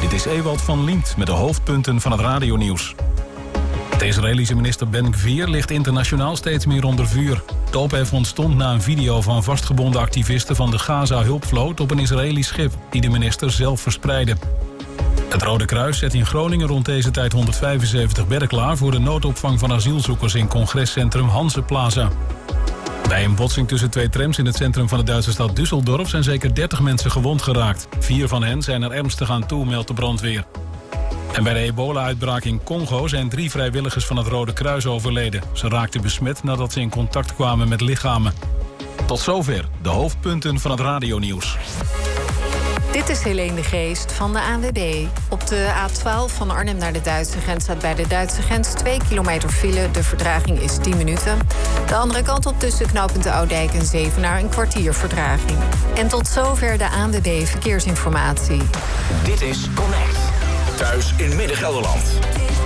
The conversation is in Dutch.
Dit is Ewald van Liemt met de hoofdpunten van het radionieuws. De Israëlische minister Ben Gvir ligt internationaal steeds meer onder vuur. De ophef ontstond na een video van vastgebonden activisten van de Gaza-hulpvloot op een Israëlisch schip, die de minister zelf verspreidde. Het Rode Kruis zet in Groningen rond deze tijd 175 bedden klaar voor de noodopvang van asielzoekers in congrescentrum Hanseplaza. Bij een botsing tussen twee trams in het centrum van de Duitse stad Düsseldorf zijn zeker 30 mensen gewond geraakt. 4 van hen zijn er ernstig aan toe, meldt de brandweer. En bij de ebola-uitbraak in Congo zijn 3 vrijwilligers van het Rode Kruis overleden. Ze raakten besmet nadat ze in contact kwamen met lichamen. Tot zover de hoofdpunten van het radionieuws. Dit is Helene de Geest van de ANWB. Op de A12 van Arnhem naar de Duitse grens staat bij de Duitse grens 2 kilometer file. De vertraging is 10 minuten. De andere kant op tussen knooppunt Oudijk en Zevenaar een kwartier vertraging. En tot zover de ANWB Verkeersinformatie. Dit is Connect. Thuis in Midden-Gelderland.